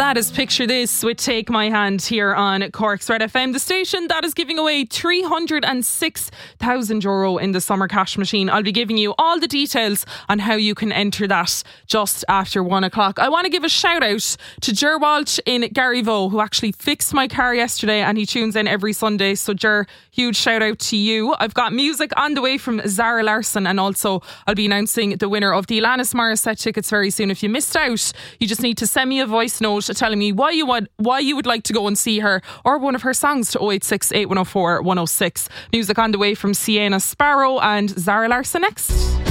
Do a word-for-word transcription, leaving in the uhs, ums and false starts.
That is Picture This with Take My Hand here on Cork's Red F M, the station that is giving away three hundred six thousand euro in the summer cash machine. I'll be giving you all the details on how you can enter that just after one o'clock. I want to give a shout out to Ger Walsh in Garryvoe, who actually fixed my car yesterday, and he tunes in every Sunday. So Ger, huge shout out to you. I've got music on the way from Zara Larson, and also I'll be announcing the winner of the Alanis Morissette tickets very soon. If you missed out, you just need to send me a voice note telling me why you would why you would like to go and see her or one of her songs to oh eight six, eight one oh four, one oh six. Music on the way from Sienna Sparrow and Zara Larson next.